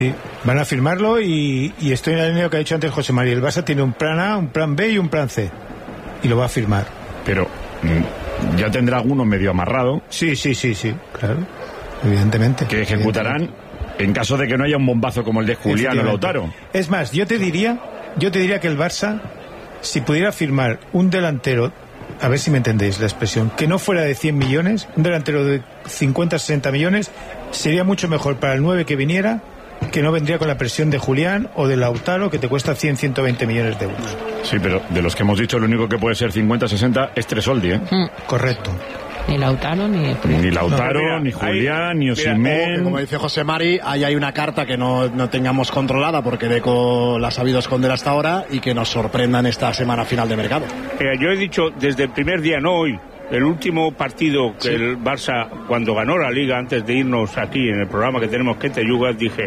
Sí, van a firmarlo y estoy en la línea que ha dicho antes José María. El Barça tiene un plan A, un plan B y un plan C. Y lo va a firmar. Pero ya tendrá alguno medio amarrado. Sí, claro. Evidentemente. Que ejecutarán en caso de que no haya un bombazo como el de Julián o Lautaro. Es más, yo te diría que el Barça, si pudiera firmar un delantero, a ver si me entendéis la expresión, que no fuera de 100 millones, un delantero de 50, 60 millones, sería mucho mejor para el 9 que viniera, que no vendría con la presión de Julián o de Lautaro, que te cuesta 100, 120 millones de euros. Sí, pero de los que hemos dicho, lo único que puede ser 50, 60 es Tresoldi, ¿eh? Correcto. Ni Lautaro, ni Lautaro, ni Julián, ni Osimhen. Como dice José Mari, ahí hay una carta que no tengamos controlada porque Deco la ha sabido esconder hasta ahora y que nos sorprenda en esta semana final de mercado. Yo he dicho desde el primer día, no hoy, el último partido que el Barça, cuando ganó la Liga, antes de irnos aquí en el programa que tenemos que te yugas, dije,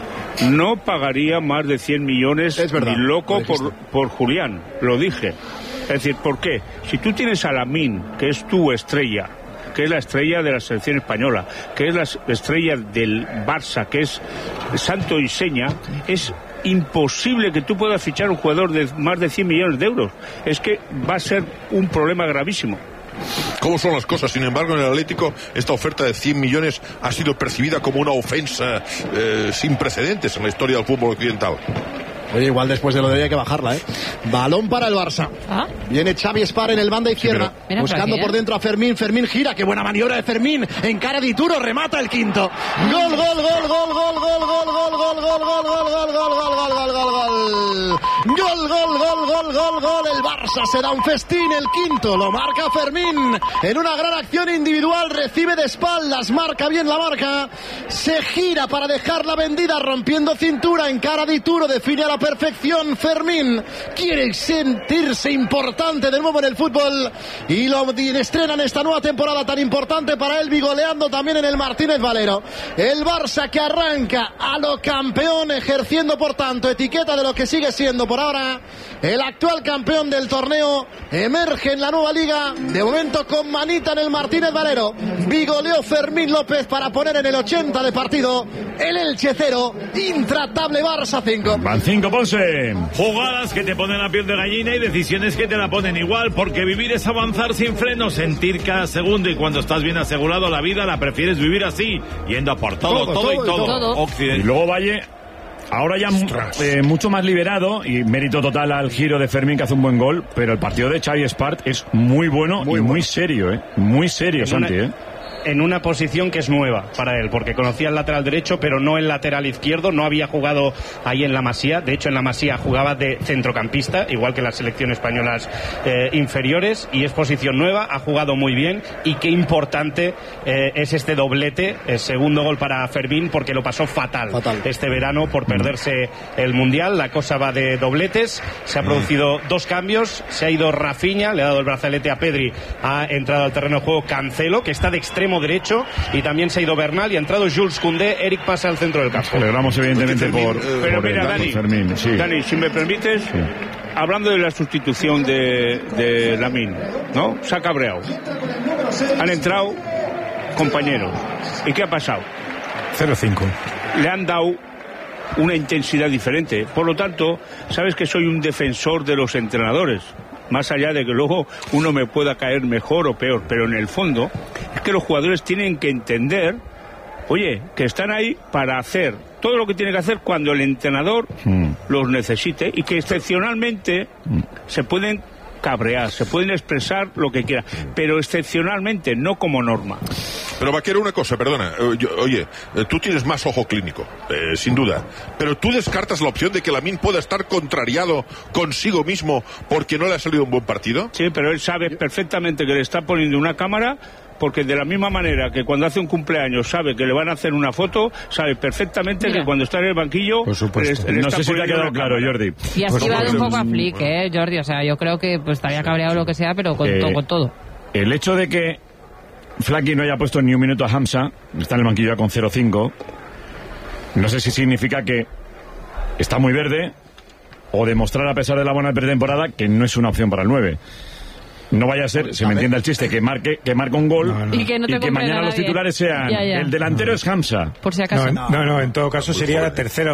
no pagaría más de 100 millones ni loco por Julián, lo dije. Es decir, ¿por qué? Si tú tienes a Lamine, que es tu estrella, que es la estrella de la selección española, que es la estrella del Barça, que es santo y seña, es imposible que tú puedas fichar un jugador de más de 100 millones de euros. Es que va a ser un problema gravísimo. ¿Cómo son las cosas? Sin embargo, en el Atlético esta oferta de 100 millones ha sido percibida como una ofensa sin precedentes en la historia del fútbol occidental. Oye, igual después de lo de hoy hay que bajarla, ¿eh? Balón para el Barça. Viene Xavi Espar en el banda izquierda, buscando por dentro a Fermín. Fermín gira, qué buena maniobra de Fermín. Encara Di Turo, remata el quinto. Gol, gol, gol, gol, gol, gol, gol, gol, gol, gol, gol, gol, gol, gol, gol, gol, gol, gol. Gol, gol, gol, gol, gol, gol. El Barça se da un festín, el quinto. Lo marca Fermín. En una gran acción individual, recibe de espaldas, marca bien la marca. Se gira para dejarla vendida, rompiendo cintura. Encara Di Turo, define a la perfección Fermín, quiere sentirse importante de nuevo en el fútbol y lo estrenan esta nueva temporada tan importante para él, goleando también en el Martínez Valero. El Barça que arranca a lo campeón, ejerciendo por tanto etiqueta de lo que sigue siendo por ahora el actual campeón del torneo, emerge en la nueva liga, de momento con manita en el Martínez Valero. Bigoleó Fermín López para poner en el 80 de partido el Elche 0, intratable Barça 5. Van 5, Ponce. Jugadas que te ponen la piel de gallina y decisiones que te la ponen igual, porque vivir es avanzar sin freno, sentir cada segundo, y cuando estás bien asegurado la vida la prefieres vivir así, yendo a por todo. Y luego Valle, ahora ya mucho más liberado, y mérito total al giro de Fermín, que hace un buen gol, pero el partido de Xavi Espart es muy bueno, muy serio, muy serio, Santi, en una posición que es nueva para él, porque conocía el lateral derecho, pero no el lateral izquierdo, no había jugado ahí en la Masía. De hecho, en la Masía jugaba de centrocampista, igual que las selecciones españolas inferiores, y es posición nueva, ha jugado muy bien, y qué importante es este doblete, el segundo gol para Fermín, porque lo pasó fatal este verano por perderse el Mundial. La cosa va de dobletes, se ha producido dos cambios, se ha ido Rafinha, le ha dado el brazalete a Pedri, ha entrado al terreno de juego Cancelo, que está de extremo derecho, y también se ha ido Bernal y ha entrado Jules Koundé. Eric pasa al centro del campo. Celebramos evidentemente pero mira, Dani, Fermín, sí. Dani, si me permites, hablando de la sustitución de Lamine, ¿no? Se ha cabreado. Han entrado compañeros. ¿Y qué ha pasado? 0-5. Le han dado una intensidad diferente. Por lo tanto, sabes que soy un defensor de los entrenadores. Más allá de que luego uno me pueda caer mejor o peor, pero en el fondo es que los jugadores tienen que entender, oye, que están ahí para hacer todo lo que tiene que hacer cuando el entrenador los necesite, y que excepcionalmente se pueden cabrear, se pueden expresar lo que quieran, pero excepcionalmente, no como norma. Pero Vaquero, una cosa, perdona, oye, tú tienes más ojo clínico, sin duda, pero tú descartas la opción de que Lamine pueda estar contrariado consigo mismo porque no le ha salido un buen partido. Sí, pero él sabe perfectamente que le está poniendo una cámara, porque de la misma manera que cuando hace un cumpleaños sabe que le van a hacer una foto, sabe perfectamente que cuando está en el banquillo, por supuesto. No sé si te ha quedado claro, Jordi. Y ha esquivado un poco a Flick, Jordi, o sea, yo creo que pues estaría cabreado lo que sea, pero con todo. El hecho de que Flaky no haya puesto ni un minuto a Hamza, está en el banquillo ya con 0-5, no sé si significa que está muy verde, o demostrar, a pesar de la buena pretemporada, que no es una opción para el 9. No vaya a ser, se me entiende el chiste, que marque un gol y que mañana los titulares sean el delantero es Hamza. Por si acaso. No, en todo caso sería la tercera